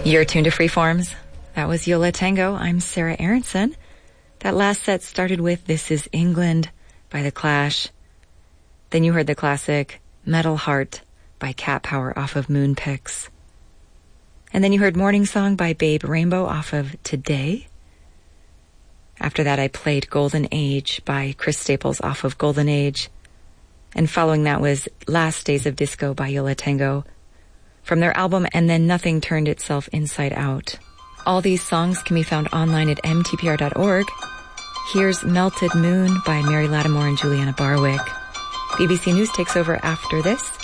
You're tuned to Freeforms. That was Yo La Tengo. I'm Sarah Aronson. That last set started with This Is England by The Clash. Then you heard the classic Metal Heart by Cat Power off of Moonpix. And then you heard Morning Song by Babe Rainbow off of Today. After that, I played Golden Age by Chris Staples off of Golden Age. And following that was Last Days of Disco by Yo La Tengo from their album And Then Nothing Turned Itself Inside Out. All these songs can be found online at mtpr.org. Here's Melted Moon by Mary Lattimore and Juliana Barwick. BBC News takes over after this.